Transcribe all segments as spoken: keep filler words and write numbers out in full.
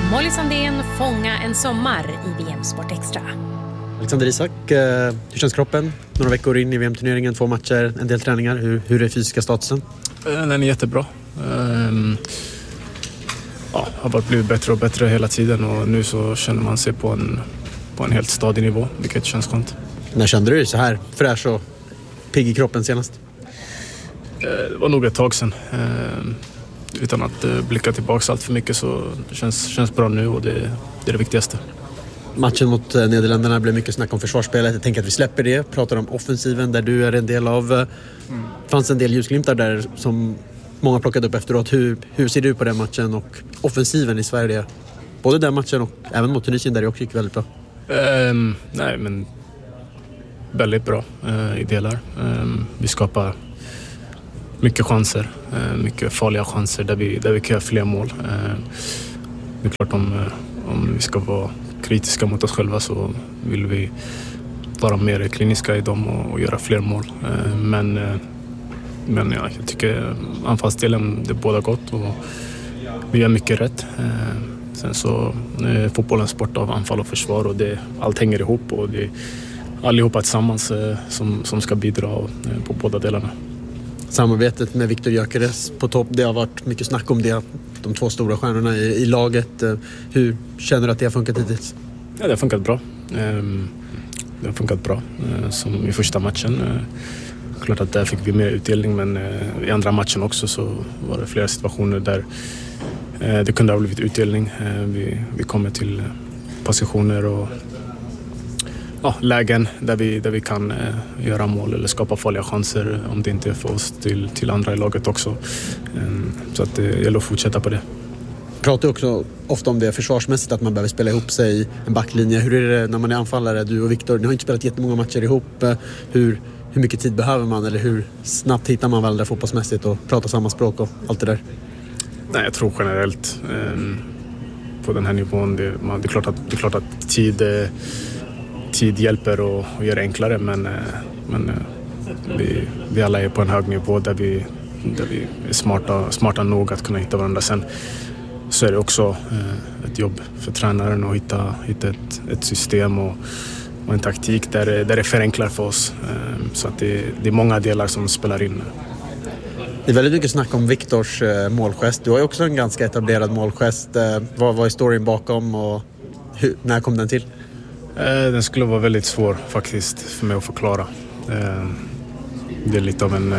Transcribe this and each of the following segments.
Molly Sandén, Fånga en sommar i V M Sport Extra. Alexander Isak, hur känns kroppen? Några veckor in i V M-turneringen, två matcher, en del träningar. Hur, hur är fysiska statusen? Den är jättebra. Um, ja, har bara blivit bättre och bättre hela tiden och nu så känner man sig på en, på en helt stadig nivå, vilket känns skönt. När kände du dig så här fräsch och pigg i kroppen senast? Det var nog ett tag sedan. Utan att blicka tillbaka allt för mycket så det känns, känns bra nu och det, det är det viktigaste. Matchen mot Nederländerna blev mycket snack om försvarsspelet. Jag tänker att vi släpper det. Pratar om offensiven där du är en del av. Mm. Fanns en del ljusglimtar där som många plockade upp efteråt. Hur, hur ser du på den matchen och offensiven i Sverige? Både den matchen och även mot Tunisien där det också gick väldigt bra. Um, nej, men väldigt bra uh, i delar. Um, vi skapar mycket chanser, uh, mycket farliga chanser där vi, där vi kan göra fler mål. Uh, det är klart om, uh, om vi ska vara kritiska mot oss själva så vill vi vara mer kliniska i dem och, och göra fler mål. Uh, men uh, men ja, jag tycker anfallsdelen det är båda gott och vi gör mycket rätt. Uh, sen så är fotbollen sport av anfall och försvar och det, allt hänger ihop och det är allihopa tillsammans uh, som, som ska bidra uh, på båda delarna. Samarbetet med Viktor Gyökeres på topp, det har varit mycket snack om det, de två stora stjärnorna i, i laget. Hur känner du att det har funkat hittills? Ja, det har funkat bra. Det har funkat bra, som i första matchen. Klart att där fick vi mer utdelning, men i andra matchen också så var det flera situationer där det kunde ha blivit utdelning. Vi, vi kommer till positioner och ja, lägen där vi, där vi kan eh, göra mål eller skapa farliga chanser om det inte är för oss till, till andra i laget också. Um, så att det gäller att fortsätta på det. Pratar också ofta om det försvarsmässigt att man behöver spela ihop sig i en backlinje. Hur är det när man är anfallare, du och Viktor? Ni har inte spelat jättemånga matcher ihop. Hur, hur mycket tid behöver man eller hur snabbt hittar man varandra fotbollsmässigt och pratar samma språk och allt det där? Nej, jag tror generellt um, på den här nivån. Det, man, det, är klart att, det är klart att tid eh, Tid hjälper och, och gör det enklare, men, men vi, vi alla är på en hög nivå där vi, där vi är smarta, smarta nog att kunna hitta varandra. Sen så är det också eh, ett jobb för tränaren att hitta, hitta ett, ett system och, och en taktik där, där det förenklar för oss. Eh, så att det, det är många delar som spelar in. Det är väldigt mycket snack om Viktors eh, målgest. Du har ju också en ganska etablerad målgest. Eh, vad var storyn bakom och hur, när kom den till? Den skulle vara väldigt svår faktiskt för mig att förklara. Det är lite av en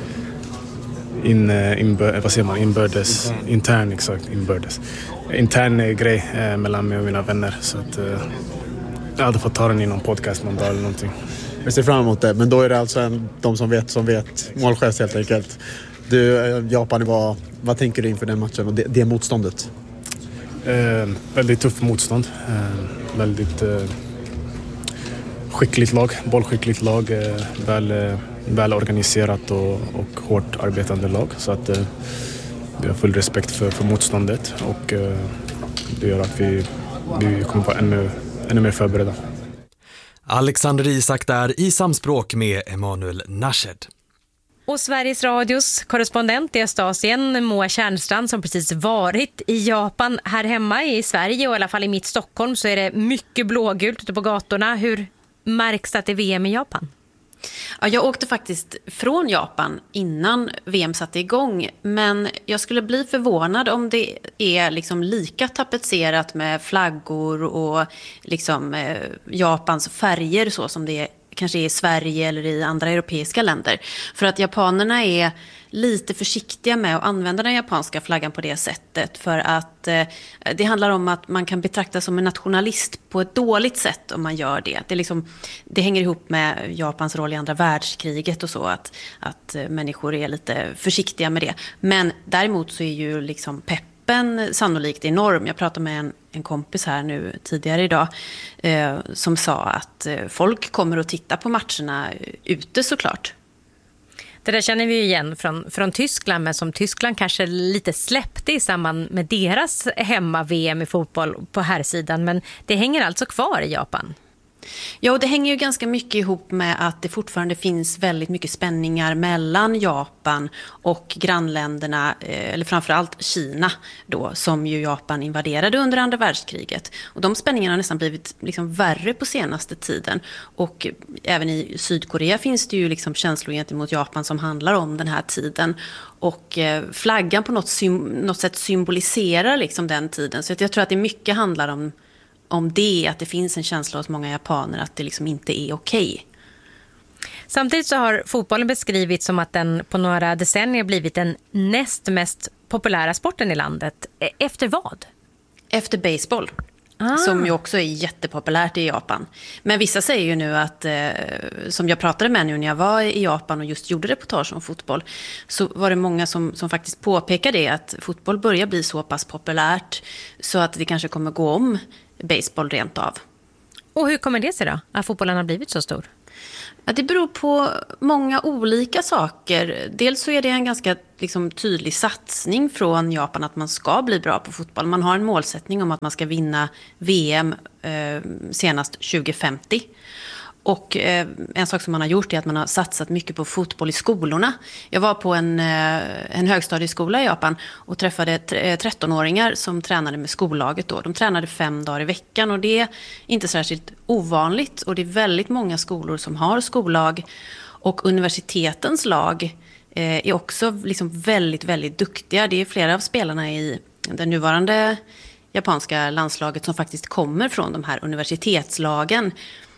in, inbör, vad säger man? inbördes, intern, exakt, inbördes. Intern grej mellan mig och mina vänner. Så att jag hade fått ta den i någon podcast någon dag eller någonting. Vi ser fram emot det, men då är det alltså en, de som vet som vet målgest helt enkelt. Du, Japan, var, vad tänker du inför den matchen och det, det motståndet? Eh, väldigt tuff motstånd. Eh, väldigt eh, skickligt lag, bollskickligt lag, eh, väl, eh, väl organiserat och, och hårt arbetande lag. Så att eh, vi har full respekt för, för motståndet och eh, det gör att vi, vi kommer vara ännu, ännu mer förberedda. Alexander Isak där i samspråk med Emanuel Nashed. Och Sveriges Radios korrespondent i Östasien, Moa Kärnstrand, som precis varit i Japan. Här hemma i Sverige och i alla fall i mitt Stockholm så är det mycket blågult ute på gatorna. Hur märks det att det är V M i Japan? Ja, jag åkte faktiskt från Japan innan V M satte igång. Men jag skulle bli förvånad om det är liksom lika tapetserat med flaggor och liksom, eh, Japans färger så som det är kanske är i Sverige eller i andra europeiska länder. För att japanerna är lite försiktiga med att använda den japanska flaggan på det sättet. För att eh, det handlar om att man kan betraktas som en nationalist på ett dåligt sätt om man gör det. Det, är liksom, det hänger ihop med Japans roll i andra världskriget och så. Att, att människor är lite försiktiga med det. Men däremot så är ju liksom peppen sannolikt enorm. Jag pratade med en, en kompis här nu tidigare idag eh, som sa att eh, folk kommer att titta på matcherna ute såklart. Det där känner vi ju igen från, från Tyskland, men som Tyskland kanske lite släppte i samband med deras hemma-V M i fotboll på här sidan. Men det hänger alltså kvar i Japan. Ja, och det hänger ju ganska mycket ihop med att det fortfarande finns väldigt mycket spänningar mellan Japan och grannländerna, eller framförallt Kina då, som ju Japan invaderade under andra världskriget. Och de spänningarna har nästan blivit liksom värre på senaste tiden. Och även i Sydkorea finns det ju liksom känslor gentemot Japan som handlar om den här tiden. Och flaggan på något, sym- något sätt symboliserar liksom den tiden. Så jag tror att det mycket handlar om om det, att det finns en känsla hos många japaner att det liksom inte är okej. Samtidigt så har fotbollen beskrivits som att den på några decennier blivit den näst mest populära sporten i landet. Efter vad? Efter baseball. Ah. Som ju också är jättepopulärt i Japan. Men vissa säger ju nu att, eh, som jag pratade med nu när jag var i Japan och just gjorde reportage om fotboll, så var det många som, som faktiskt påpekade det, att fotboll börjar bli så pass populärt så att det kanske kommer gå om baseball rent av. Och hur kommer det sig då, att fotbollen har blivit så stor? Ja, det beror på många olika saker. Dels så är det en ganska liksom, tydlig satsning från Japan att man ska bli bra på fotboll. Man har en målsättning om att man ska vinna V M eh, senast tjugo femtio. Och eh, en sak som man har gjort är att man har satsat mycket på fotboll i skolorna. Jag var på en, eh, en högstadieskola i Japan och träffade trettonåringar som tränade med skollaget då. De tränade fem dagar i veckan och det är inte särskilt ovanligt. Och det är väldigt många skolor som har skollag. Och universitetens lag eh, är också liksom väldigt, väldigt duktiga. Det är flera av spelarna i den nuvarande japanska landslaget som faktiskt kommer från de här universitetslagen.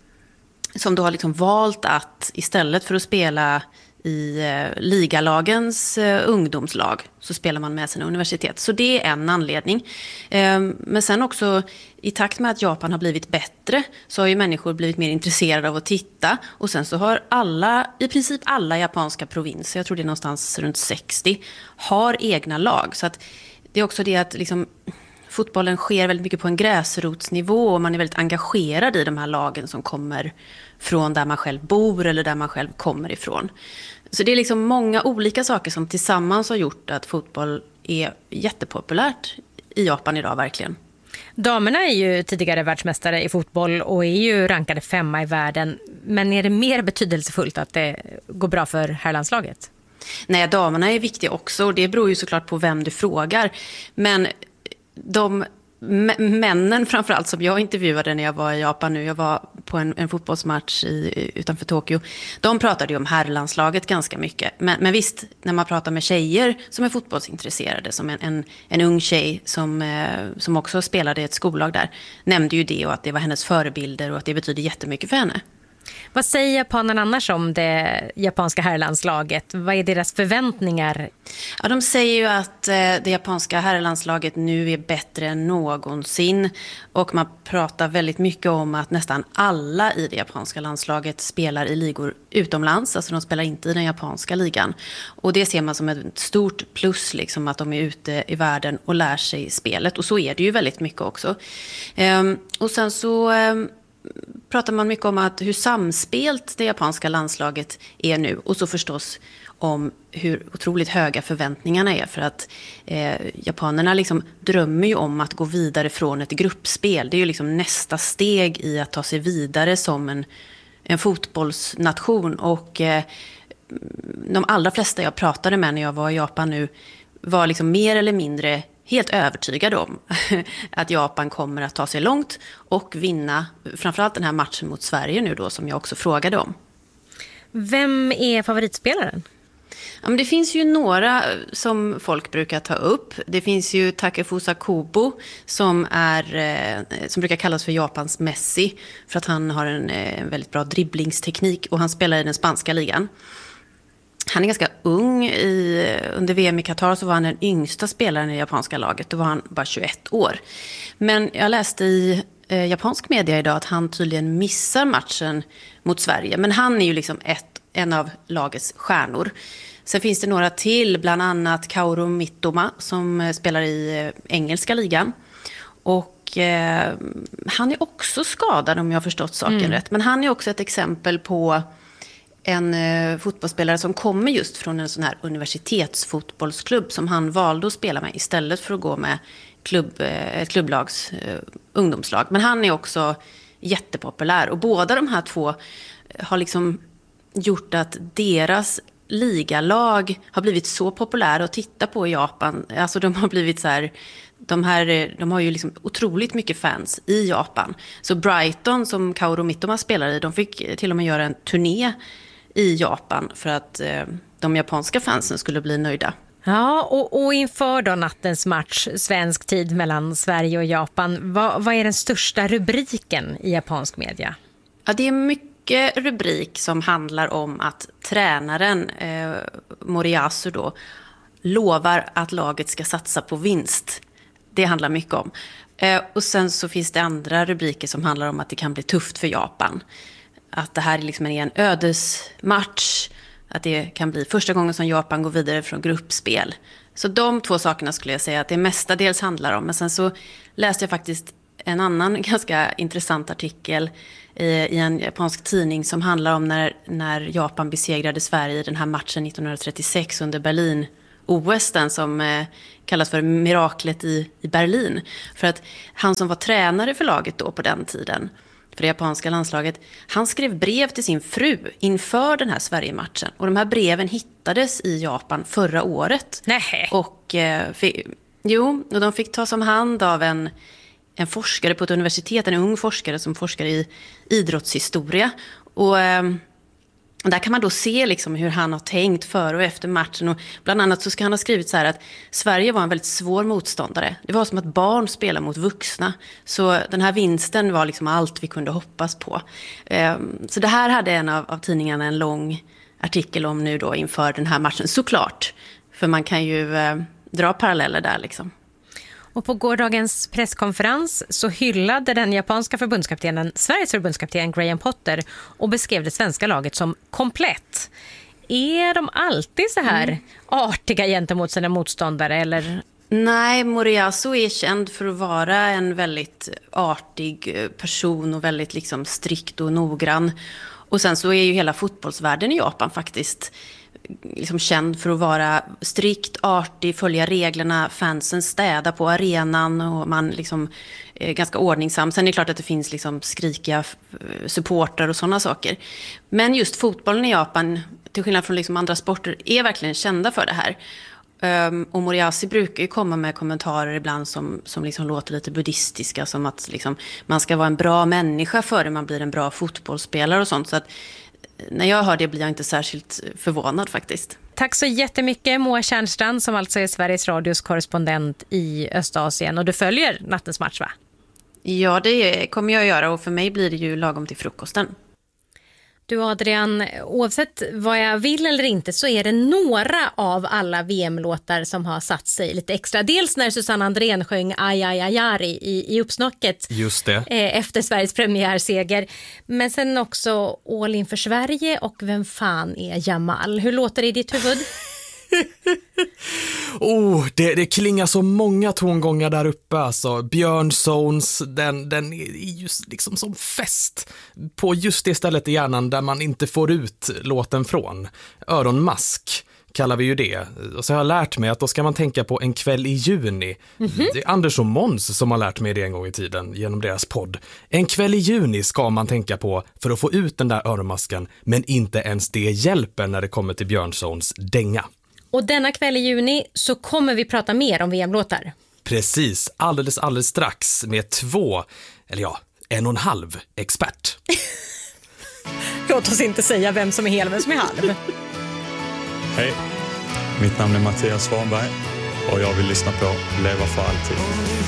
Som då har liksom valt att istället för att spela i eh, ligalagens eh, ungdomslag så spelar man med sina universitet. Så det är en anledning. Eh, men sen också i takt med att Japan har blivit bättre så har ju människor blivit mer intresserade av att titta. Och sen så har alla, i princip alla japanska provinser, jag tror det är någonstans runt sextio, har egna lag. Så att det är också det att liksom fotbollen sker väldigt mycket på en gräsrotsnivå och man är väldigt engagerad i de här lagen som kommer från där man själv bor eller där man själv kommer ifrån. Så det är liksom många olika saker som tillsammans har gjort att fotboll är jättepopulärt i Japan idag verkligen. Damerna är ju tidigare världsmästare i fotboll och är ju rankade femma i världen. Men är det mer betydelsefullt att det går bra för herrlandslaget? Nej, damerna är viktiga också och det beror ju såklart på vem du frågar. Men de männen framförallt som jag intervjuade när jag var i Japan nu, jag var på en, en fotbollsmatch i, utanför Tokyo, de pratade ju om herrlandslaget ganska mycket. Men, men visst, när man pratar med tjejer som är fotbollsintresserade, som en, en, en ung tjej som, eh, som också spelade i ett skollag där, nämnde ju det och att det var hennes förebilder och att det betyder jättemycket för henne. Vad säger japanerna annars om det japanska herrlandslaget? Vad är deras förväntningar? Ja, de säger ju att eh, det japanska herrlandslaget nu är bättre än någonsin. Och man pratar väldigt mycket om att nästan alla i det japanska landslaget spelar i ligor utomlands. Alltså de spelar inte i den japanska ligan. Och det ser man som ett stort plus, liksom, att de är ute i världen och lär sig spelet. Och så är det ju väldigt mycket också. Ehm, och sen så... Ehm, pratar man mycket om att hur samspelt det japanska landslaget är nu och så förstås om hur otroligt höga förväntningarna är för att eh, japanerna liksom drömmer ju om att gå vidare från ett gruppspel. Det är ju liksom nästa steg i att ta sig vidare som en, en fotbollsnation och eh, de allra flesta jag pratade med när jag var i Japan nu var liksom mer eller mindre helt övertygad om att Japan kommer att ta sig långt och vinna framförallt den här matchen mot Sverige nu då som jag också frågade om. Vem är favoritspelaren? Ja, men det finns ju några som folk brukar ta upp. Det finns ju Takefusa Kobo som, är, eh, som brukar kallas för Japans Messi för att han har en, eh, en väldigt bra dribblingsteknik och han spelar i den spanska ligan. Han är ganska ung. I, under V M i Qatar så var han den yngsta spelaren i det japanska laget. Då var han bara tjugoett år. Men jag läste i eh, japansk media idag att han tydligen missar matchen mot Sverige. Men han är ju liksom ett, en av lagets stjärnor. Sen finns det några till, bland annat Kaoru Mitoma som eh, spelar i eh, engelska ligan. Och eh, han är också skadad om jag har förstått saken mm. rätt. Men han är också ett exempel på en eh, fotbollsspelare som kommer just från en sån här universitetsfotbollsklubb som han valde att spela med istället för att gå med klubb, eh, ett klubblags eh, ungdomslag. Men han är också jättepopulär. Och båda de här två har liksom gjort att deras ligalag har blivit så populära att titta på i Japan. Alltså de har blivit så här, de här, de har ju liksom otroligt mycket fans i Japan. Så Brighton, som Kaoru Mitoma spelar i, de fick till och med göra en turné i Japan för att eh, de japanska fansen skulle bli nöjda. Ja, och, och inför då nattens match, svensk tid mellan Sverige och Japan, vad, vad är den största rubriken i japansk media? Ja, det är mycket rubrik som handlar om att tränaren eh, Moriyasu då lovar att laget ska satsa på vinst. Det handlar mycket om. Eh, och sen så finns det andra rubriker som handlar om att det kan bli tufft för Japan. Att det här liksom är en ödesmatch. Att det kan bli första gången som Japan går vidare från gruppspel. Så de två sakerna skulle jag säga att det mestadels handlar om. Men sen så läste jag faktiskt en annan ganska intressant artikel i, i en japansk tidning som handlar om när, när Japan besegrade Sverige i den här matchen nittonhundratrettiosex under Berlin-O S, den som eh, kallas för miraklet i, i Berlin. För att han som var tränare för laget då på den tiden, för det japanska landslaget, han skrev brev till sin fru inför den här Sverige-matchen. Och de här breven hittades i Japan förra året. Nej. Och, eh, fick, jo, och de fick tas om hand av en, en forskare på ett universitet, en ung forskare som forskar i idrottshistoria. Och eh, där kan man då se liksom hur han har tänkt före och efter matchen. Och bland annat så ska han ha skrivit så här att Sverige var en väldigt svår motståndare. Det var som att barn spelar mot vuxna. Så den här vinsten var liksom allt vi kunde hoppas på. Så det här hade en av, av tidningarna en lång artikel om nu då inför den här matchen. Såklart. För man kan ju eh, dra paralleller där liksom. Och på gårdagens presskonferens så hyllade den japanska förbundskaptenen Sveriges förbundskapten Graham Potter och beskrev det svenska laget som komplett. Är de alltid så här mm. artiga gentemot sina motståndare eller? Nej, Moriyasu är känd för att vara en väldigt artig person och väldigt liksom strikt och noggrann. Och sen så är ju hela fotbollsvärlden i Japan faktiskt liksom känd för att vara strikt, artig, följa reglerna, fansen städa på arenan och man liksom är ganska ordningsam. Sen är det klart att det finns liksom skrikiga supporter och sådana saker. Men just fotbollen i Japan, till skillnad från liksom andra sporter, är verkligen kända för det här. Um, och Moriyasu brukar ju komma med kommentarer ibland som, som liksom låter lite buddhistiska, som att liksom, man ska vara en bra människa före man blir en bra fotbollsspelare och sånt. Så att när jag hör det blir jag inte särskilt förvånad faktiskt. Tack så jättemycket Moa Tjärnstrand som alltså är Sveriges Radios korrespondent i Östasien. Och du följer nattens match, va? Ja, det kommer jag att göra och för mig blir det ju lagom till frukosten. Du Adrian, oavsett vad jag vill eller inte så är det några av alla V M-låtar som har satt sig lite extra. Dels när Susanne Andrén sjöng Aj, aj, aj, aj i, i uppsnacket. Just det. Eh, efter Sveriges premiärseger. Men sen också All in för Sverige och Vem fan är Jamal? Hur låter det i ditt huvud? oh, det, det klingar så många tongångar där uppe alltså. Björn Zones, den, den är just liksom som fest på just det stället i hjärnan där man inte får ut låten från. Öronmask kallar vi ju det. Och så har jag lärt mig att då ska man tänka på En kväll i juni. Mm-hmm. Det är Anders och Måns som har lärt mig det en gång i tiden genom deras podd. En kväll i juni ska man tänka på för att få ut den där öronmasken, men inte ens det hjälper när det kommer till Björn Zones dänga. Och denna kväll i juni så kommer vi prata mer om V M-låtar. Precis, alldeles alldeles strax med två, eller ja, en och en halv expert. Låt oss inte säga vem som är hel och vem som är halv. Hej, mitt namn är Mattias Svanberg och jag vill lyssna på Leva för alltid.